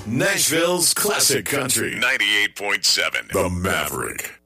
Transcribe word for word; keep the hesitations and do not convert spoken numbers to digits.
Nashville's classic country. ninety-eight point seven The Maverick.